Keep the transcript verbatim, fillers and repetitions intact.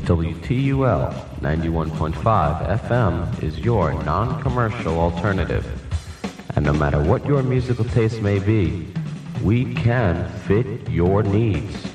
W T U L ninety-one point five F M is your non-commercial alternative. And no matter what your musical taste may be, we can fit your needs.